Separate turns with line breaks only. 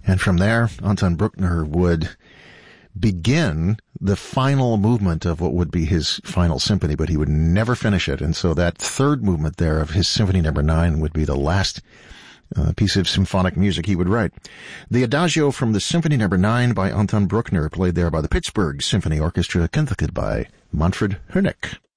And from there, Anton Bruckner would begin the final movement of what would be his final symphony, but he would never finish it. And so that third movement there of his Symphony Number 9 would be the last piece of symphonic music he would write. The Adagio from the Symphony Number 9 by Anton Bruckner, played there by the Pittsburgh Symphony Orchestra, conducted by Manfred Hoernig.